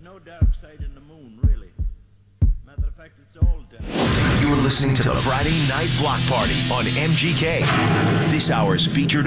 no dark side in the moon, really. Matter of fact, it's all dark. You're listening to the Friday Night Block Party on MGK. This hour's featured